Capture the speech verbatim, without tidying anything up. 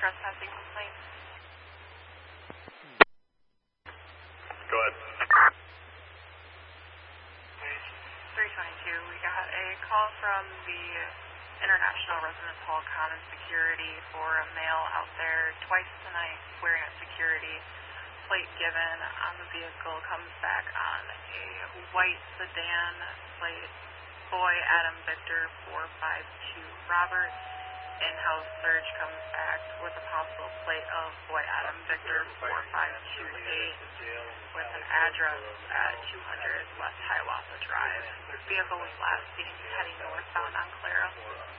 trespassing complaint. Go ahead. three twenty-two, we got a call from the International Residence Hall Common Security for a male out there twice tonight wearing a security plate given on the vehicle. Comes back on a white sedan plate. Boy Adam Victor four five two Robert. In-house search comes back with a possible plate of Boy Adam Victor four five two eight with an address at two hundred West Hiawatha Drive. The vehicle was last seen heading northbound on Clara.